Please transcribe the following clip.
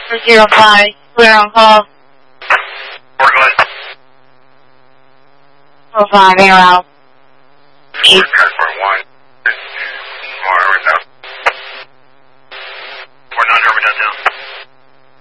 05, clear on call. 4, go ahead. 05, air out. East.